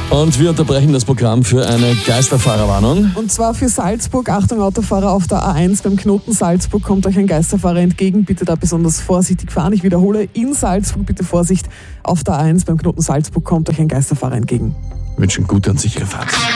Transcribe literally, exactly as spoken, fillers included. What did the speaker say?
Und wir unterbrechen das Programm für eine Geisterfahrerwarnung. Und zwar für Salzburg. Achtung, Autofahrer auf der A eins. Beim Knoten Salzburg kommt euch ein Geisterfahrer entgegen. Bitte da besonders vorsichtig fahren. Ich wiederhole, in Salzburg bitte Vorsicht. Auf der A eins beim Knoten Salzburg kommt euch ein Geisterfahrer entgegen. Wir wünschen gute und sichere Fahrt.